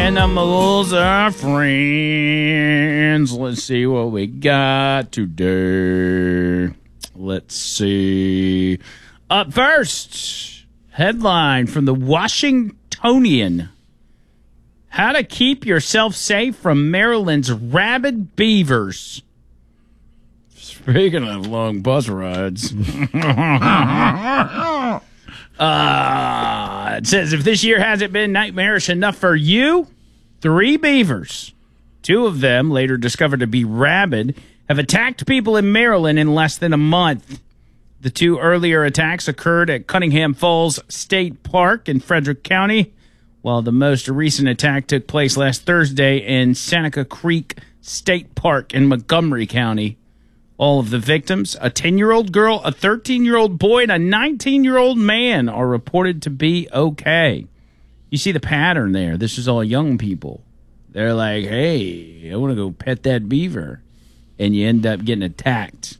Animals are friends. Let's see what we got today. Let's see. Up first, headline from the Washingtonian. How to keep yourself safe from Maryland's rabid beavers. Speaking of long bus rides. It says, if this year hasn't been nightmarish enough for you, 3 beavers, 2 of them later discovered to be rabid, have attacked people in Maryland in less than a month. The 2 earlier attacks occurred at Cunningham Falls State Park in Frederick County, while the most recent attack took place last Thursday in Seneca Creek State Park in Montgomery County. All of the victims, a 10-year-old girl, a 13-year-old boy, and a 19-year-old man, are reported to be okay. You see the pattern there. This is all young people. They're like, hey, I want to go pet that beaver. And you end up getting attacked.